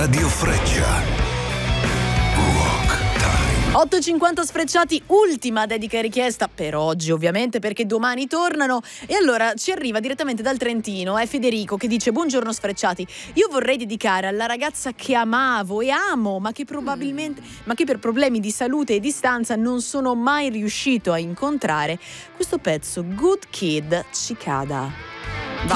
Radio Freccia. Rock Time. 8.50 Sfrecciati, ultima dedica e richiesta per oggi ovviamente, perché domani tornano. E allora ci arriva direttamente dal Trentino, è Federico che dice: buongiorno Sfrecciati, io vorrei dedicare alla ragazza che amavo e amo, ma che per problemi di salute e distanza non sono mai riuscito a incontrare, questo pezzo Good Kid Cicada.